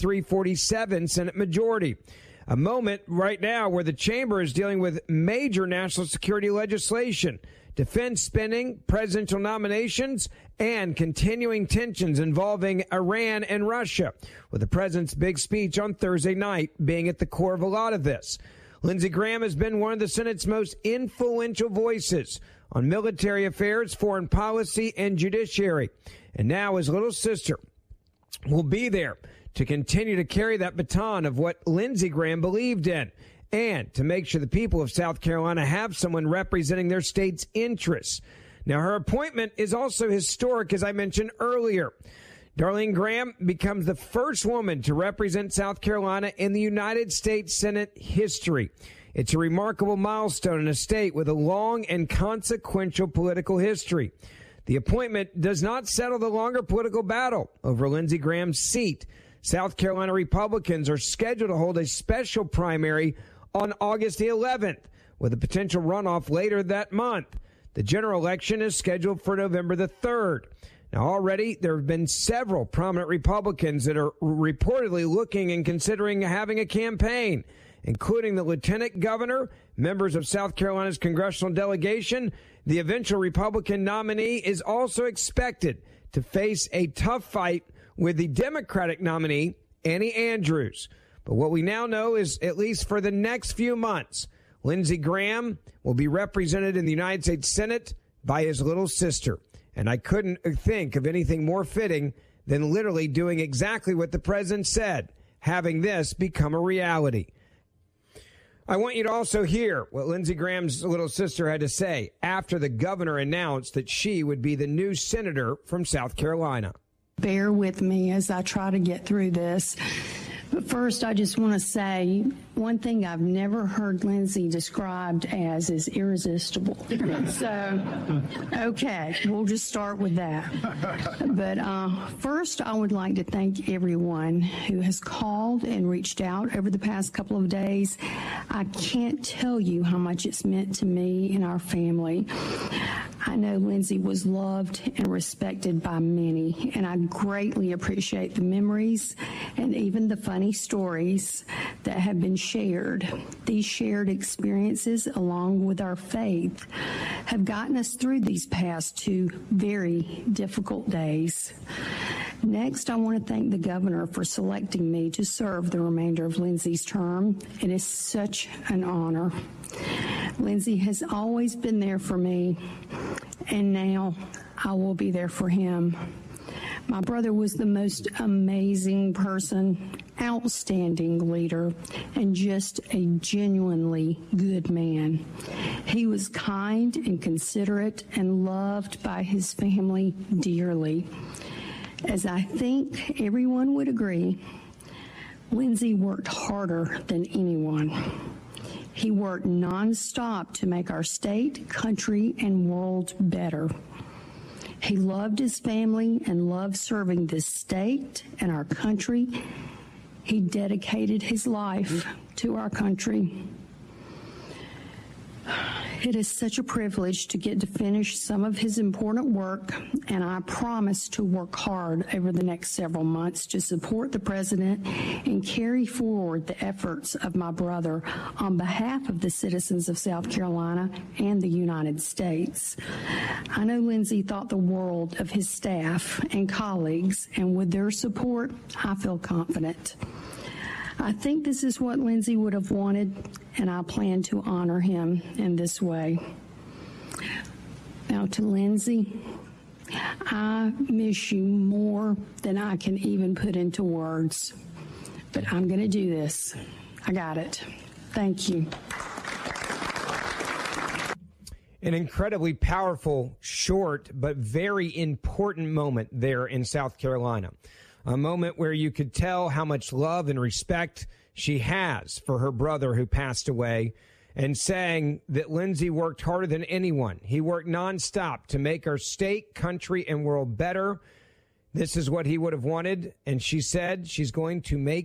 Speaker 12: 53-47 Senate majority. A moment right now where the chamber is dealing with major national security legislation, defense spending, presidential nominations, and continuing tensions involving Iran and Russia, with the president's big speech on Thursday night being at the core of a lot of this. Lindsey Graham has been one of the Senate's most influential voices on military affairs, foreign policy, and judiciary. And now his little sister will be there to continue to carry that baton of what Lindsey Graham believed in and to make sure the people of South Carolina have someone representing their state's interests. Now, her appointment is also historic, as I mentioned earlier. Darlene Graham becomes the first woman to represent South Carolina in the United States Senate history. It's a remarkable milestone in a state with a long and consequential political history. The appointment does not settle the longer political battle over Lindsey Graham's seat. South Carolina Republicans are scheduled to hold a special primary on August the 11th, with a potential runoff later that month. The general election is scheduled for November the 3rd. Now, already there have been several prominent Republicans that are reportedly looking and considering having a campaign, including the lieutenant governor, members of South Carolina's congressional delegation. The eventual Republican nominee is also expected to face a tough fight with the Democratic nominee, Annie Andrews. But what we now know is, at least for the next few months, Lindsey Graham will be represented in the United States Senate by his little sister. And I couldn't think of anything more fitting than literally doing exactly what the president said, having this become a reality. I want you to also hear what Lindsey Graham's little sister had to say after the governor announced that she would be the new senator from South Carolina.
Speaker 2: Bear with me as I try to get through this. But first, I just want to say one thing I've never heard Lindsey described as is irresistible. So, okay, we'll just start with that. But first, I would like to thank everyone who has called and reached out over the past couple of days. I can't tell you how much it's meant to me and our family. I know Lindsey was loved and respected by many, and I greatly appreciate the memories and even the funny stories that have been shared. These shared experiences, along with our faith, have gotten us through these past 2 very difficult days. Next, I want to thank the governor for selecting me to serve the remainder of Lindsey's term. It is such an honor. Lindsey has always been there for me, and now I will be there for him. My brother was the most amazing person, outstanding leader, and just a genuinely good man. He was kind and considerate and loved by his family dearly. As I think everyone would agree, Lindsey worked harder than anyone. He worked nonstop to make our state, country, and world better. He loved his family and loved serving this state and our country. He dedicated his life to our country. It is such a privilege to get to finish some of his important work, and I promise to work hard over the next several months to support the president and carry forward the efforts of my brother on behalf of the citizens of South Carolina and the United States. I know Lindsey thought the world of his staff and colleagues, and with their support, I feel confident. I think this is what Lindsey would have wanted, and I plan to honor him in this way. Now to Lindsey, I miss you more than I can even put into words, but I'm going to do this. I got it. Thank you.
Speaker 12: An incredibly powerful, short, but very important moment there in South Carolina. A moment where you could tell how much love and respect she has for her brother who passed away, and saying that Lindsey worked harder than anyone. He worked nonstop to make our state, country, and world better. This is what he would have wanted, and she said she's going to make